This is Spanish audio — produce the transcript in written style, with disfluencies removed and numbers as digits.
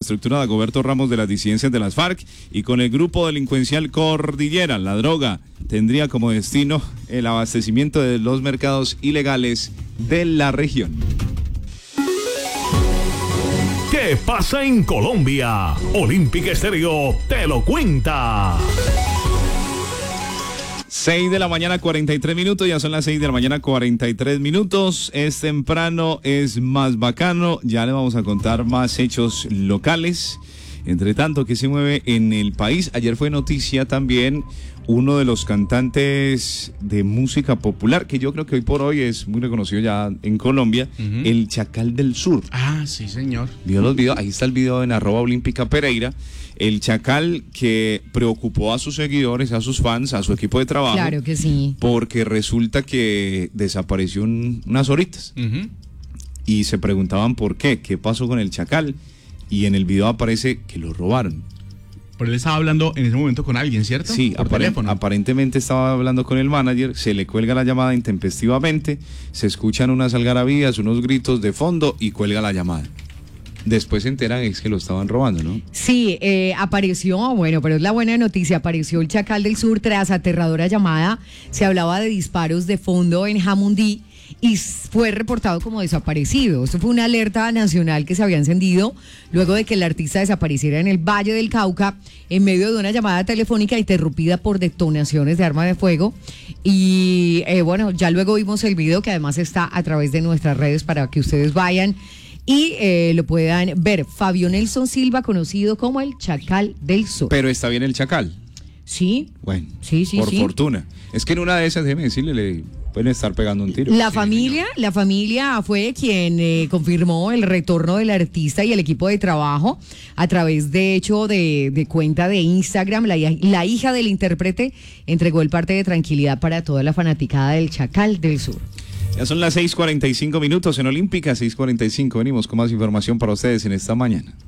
estructura Dagoberto Ramos de las disidencias de las FARC y con el grupo delincuencial Cordillera. La droga tendría como destino el abastecimiento de los mercados ilegales de la región. ¿Qué pasa en Colombia? Olímpica Estéreo te lo cuenta. 6 de la mañana 43 minutos, ya son las 6 de la mañana 43 minutos, es temprano, es más bacano, ya le vamos a contar más hechos locales. Entre tanto, ¿qué se mueve en el país? Ayer fue noticia también uno de los cantantes de música popular, que yo creo que hoy por hoy es muy reconocido ya en Colombia, el Chacal del Sur. Ah, sí, señor. ¿Vio los videos? Ahí está el video en @olímpica_Pereira. El Chacal que preocupó a sus seguidores, a sus fans, a su equipo de trabajo. Claro que sí. Porque resulta que desapareció unas horitas. Y se preguntaban por qué pasó con el Chacal. Y en el video aparece que lo robaron. Pero él estaba hablando en ese momento con alguien, ¿cierto? Sí, por teléfono. Aparentemente estaba hablando con el manager, se le cuelga la llamada intempestivamente, se escuchan unas algarabías, unos gritos de fondo y cuelga la llamada. Después se enteran es que lo estaban robando, ¿no? Sí, apareció, bueno, pero es la buena noticia, apareció el Chacal del Sur tras aterradora llamada, se hablaba de disparos de fondo en Jamundí y fue reportado como desaparecido. Esto fue una alerta nacional que se había encendido luego de que el artista desapareciera en el Valle del Cauca en medio de una llamada telefónica interrumpida por detonaciones de arma de fuego. Y bueno, ya luego vimos el video que además está a través de nuestras redes para que ustedes vayan y lo puedan ver. Fabio Nelson Silva, conocido como el Chacal del Sur. Pero está bien el Chacal. Sí. Bueno, sí, por fortuna. Es que en una de esas, déjeme decirle, le pueden estar pegando un tiro. La familia fue quien confirmó el retorno del artista y el equipo de trabajo a través de cuenta de Instagram. La hija del intérprete entregó el parte de tranquilidad para toda la fanaticada del Chacal del Sur. Ya son las 6:45 minutos en Olímpica, 6:45. Venimos con más información para ustedes en esta mañana.